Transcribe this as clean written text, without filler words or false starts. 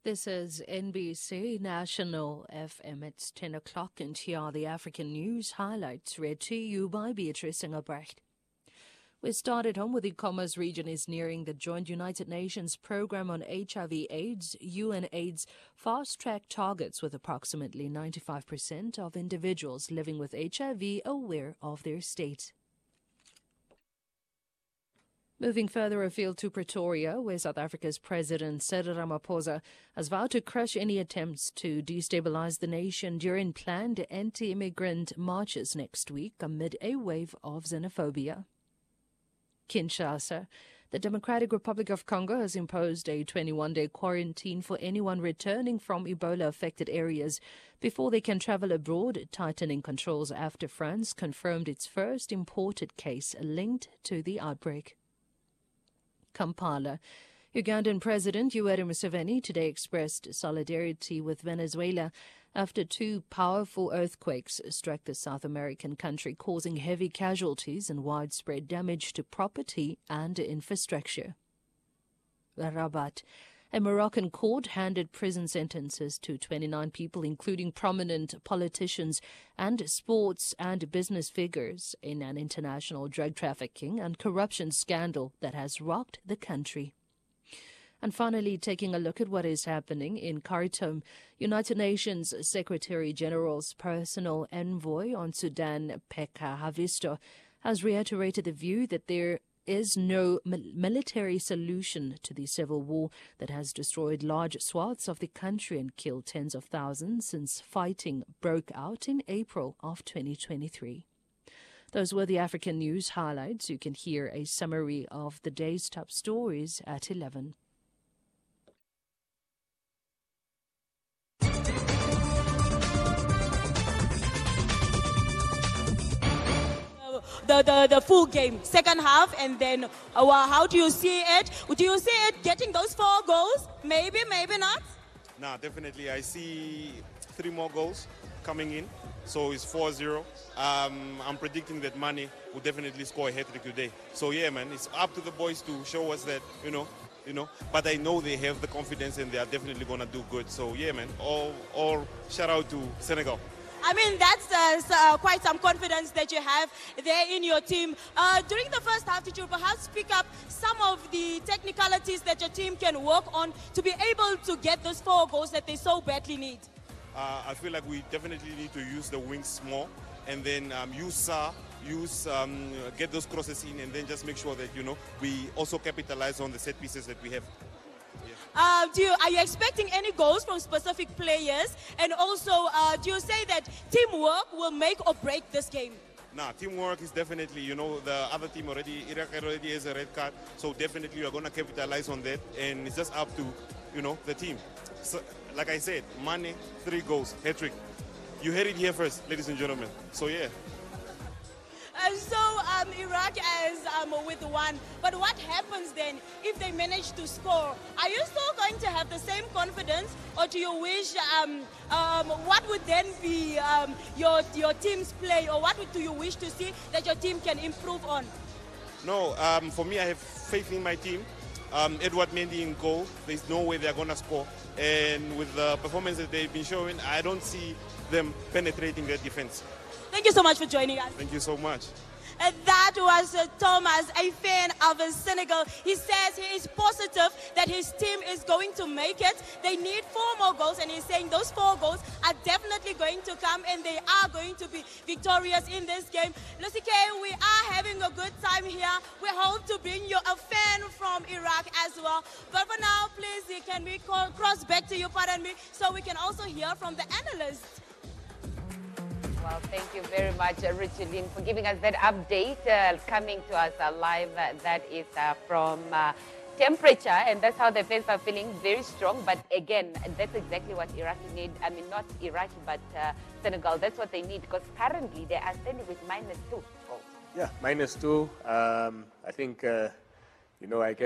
This is NBC National FM. It's 10 o'clock, and here are the African news highlights read to you by Beatrice Engelbrecht. We started home with the Commerce region is nearing the joint United Nations program on HIV/AIDS, UNAIDS fast-track targets, with approximately 95% of individuals living with HIV aware of their state. Moving further afield to Pretoria, where South Africa's President Cyril Ramaphosa has vowed to crush any attempts to destabilize the nation during planned anti-immigrant marches next week amid a wave of xenophobia. Kinshasa, the Democratic Republic of Congo has imposed a 21-day quarantine for anyone returning from Ebola-affected areas before they can travel abroad, tightening controls after France confirmed its first imported case linked to the outbreak. Kampala. Ugandan President Yoweri Museveni today expressed solidarity with Venezuela after two powerful earthquakes struck the South American country, causing heavy casualties and widespread damage to property and infrastructure. Rabat. A Moroccan court handed prison sentences to 29 people, including prominent politicians and sports and business figures, in an international drug trafficking and corruption scandal that has rocked the country. And finally, taking a look at what is happening in Khartoum, United Nations Secretary-General's personal envoy on Sudan, Pekka Havisto, has reiterated the view that there is no military solution to the civil war that has destroyed large swaths of the country and killed tens of thousands since fighting broke out in April of 2023. Those were the African news highlights. You can hear a summary of the day's top stories at 11. The full game, second half, and then how do you see it? Do you see it getting those 4 goals? Maybe, maybe not? Nah, definitely. I see 3 more goals coming in, so it's 4-0. I'm predicting that Mane will definitely score a hat-trick today. So yeah, man, it's up to the boys to show us that, you know. But I know they have the confidence and they are definitely gonna do good. So yeah, man, all shout out to Senegal. I mean, that's quite some confidence that you have there in your team. During the first half, did you perhaps pick up some of the technicalities that your team can work on to be able to get those 4 goals that they so badly need? I feel like we definitely need to use the wings more, and then get those crosses in, and then just make sure that, we also capitalize on the set pieces that we have. Are you expecting any goals from specific players? And also, do you say that teamwork will make or break this game? Nah, teamwork is definitely, the other team Iraq already has a red card, so definitely we're going to capitalize on that, and it's just up to, the team. So, like I said, Mane, 3 goals, hat-trick. You heard it here first, ladies and gentlemen. So, yeah. So Iraq is with 1, but what happens then if they manage to score? Are you still going to have the same confidence, or do you wish, what would then be your team's play, or what do you wish to see that your team can improve on? No, for me, I have faith in my team. Edward Mendy in goal, there's no way they're going to score. And with the performance that they've been showing, I don't see them penetrating their defense. Thank you so much for joining us. Thank you so much. That was Thomas, a fan of Senegal. He says he is positive that his team is going to make it. They need 4 more goals, and he's saying those 4 goals are definitely going to come, and they are going to be victorious in this game. Lucy K, we are having a good time here. We hope to bring you a fan from Iraq as well. But for now, please, can we cross back to you, pardon me, so we can also hear from the analysts. Well, thank you very much, Richardine, for giving us that update coming to us live. That is from temperature, and that's how the fans are feeling, very strong. But again, that's exactly what Iraqi need. I mean, not Iraqi, but Senegal. That's what they need, because currently they are standing with -2 goals. Yeah, -2. I think, I guess.